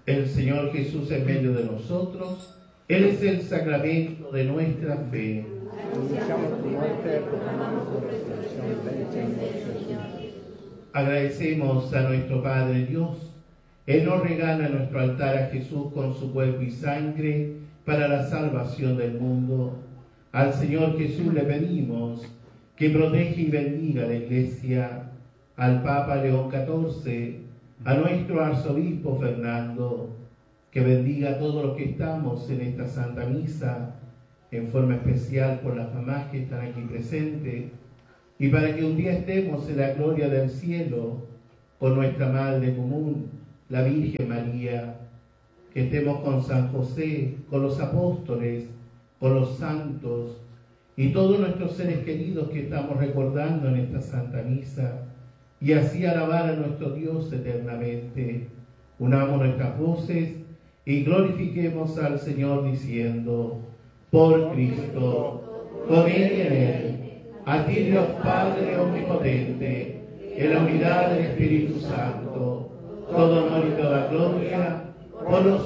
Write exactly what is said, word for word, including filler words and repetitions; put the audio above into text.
el Señor Jesús en medio de nosotros. Él es el sacramento de nuestra fe. Anunciamos tu muerte, proclamamos tu resurrección. Ven, Señor. Agradecemos a nuestro Padre Dios. Él nos regala a nuestro altar a Jesús con su cuerpo y sangre para la salvación del mundo. Al Señor Jesús le pedimos que proteja y bendiga la Iglesia, al Papa León catorce, a nuestro arzobispo Fernando, que bendiga a todos los que estamos en esta Santa Misa, en forma especial por las mamás que están aquí presentes, y para que un día estemos en la gloria del cielo con nuestra Madre común, la Virgen María, que estemos con San José, con los apóstoles, con los santos y todos nuestros seres queridos que estamos recordando en esta Santa Misa, y así alabar a nuestro Dios eternamente. Unamos nuestras voces y glorifiquemos al Señor diciendo: por Cristo, con Él y en Él, a ti Dios Padre omnipotente, en la unidad del Espíritu Santo, todo honor y toda gloria por los